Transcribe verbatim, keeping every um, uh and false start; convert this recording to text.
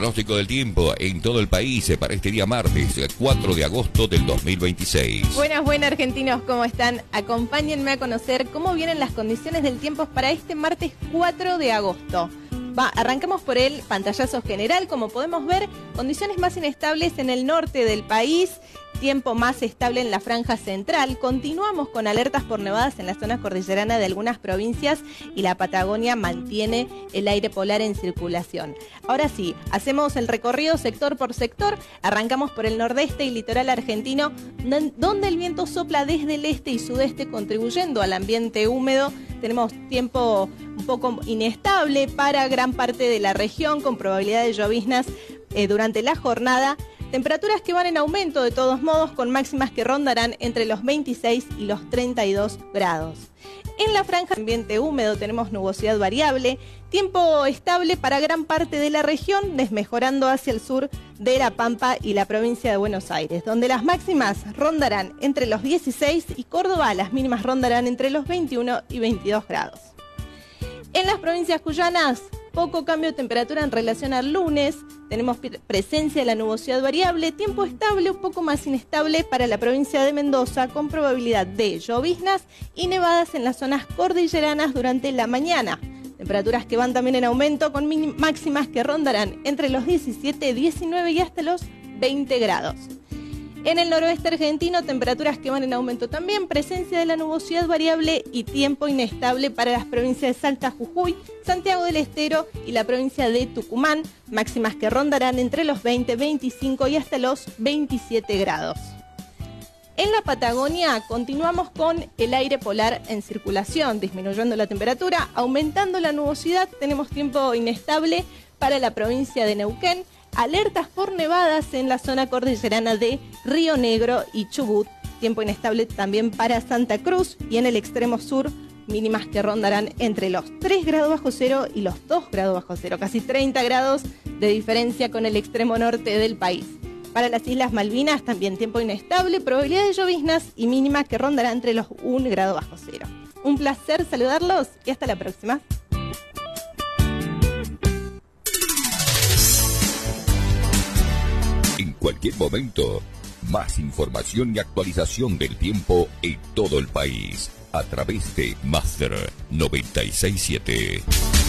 pronóstico del tiempo en todo el país para este día martes, cuatro de agosto del dos mil veintiséis. Buenas, buenas argentinos, ¿cómo están? Acompáñenme a conocer cómo vienen las condiciones del tiempo para este martes cuatro de agosto. Va, arrancamos por el pantallazo general. Como podemos ver, condiciones más inestables en el norte del país, tiempo más estable en la franja central. Continuamos con alertas por nevadas en la zona cordillerana de algunas provincias y la Patagonia mantiene el aire polar en circulación. Ahora sí, hacemos el recorrido sector por sector. Arrancamos por el nordeste y litoral argentino, donde el viento sopla desde el este y sudeste, contribuyendo al ambiente húmedo. Tenemos tiempo un poco inestable para gran parte de la región, con probabilidad de lloviznas eh, durante la jornada. Temperaturas que van en aumento de todos modos, con máximas que rondarán entre los veintiséis y los treinta y dos grados. En la franja ambiente húmedo tenemos nubosidad variable, tiempo estable para gran parte de la región, desmejorando hacia el sur de La Pampa y la provincia de Buenos Aires, donde las máximas rondarán entre los dieciséis y Córdoba las mínimas rondarán entre los veintiuno y veintidós grados. En las provincias cuyanas, poco cambio de temperatura en relación al lunes. Tenemos presencia de la nubosidad variable, tiempo estable, un poco más inestable para la provincia de Mendoza, con probabilidad de lloviznas y nevadas en las zonas cordilleranas durante la mañana. Temperaturas que van también en aumento, con máximas que rondarán entre los diecisiete, diecinueve y hasta los veinte grados. En el noroeste argentino, temperaturas que van en aumento también, presencia de la nubosidad variable y tiempo inestable para las provincias de Salta, Jujuy, Santiago del Estero y la provincia de Tucumán, máximas que rondarán entre los veinte, veinticinco y hasta los veintisiete grados. En la Patagonia continuamos con el aire polar en circulación, disminuyendo la temperatura, aumentando la nubosidad. Tenemos tiempo inestable para la provincia de Neuquén, alertas por nevadas en la zona cordillerana de Río Negro y Chubut, tiempo inestable también para Santa Cruz, y en el extremo sur mínimas que rondarán entre los tres grados bajo cero y los dos grados bajo cero, casi treinta grados de diferencia con el extremo norte del país. Para las Islas Malvinas también tiempo inestable, probabilidad de lloviznas y mínima que rondará entre los un grado bajo cero. Un placer saludarlos y hasta la próxima. En cualquier momento, más información y actualización del tiempo en todo el país a través de Master noventa y seis punto siete.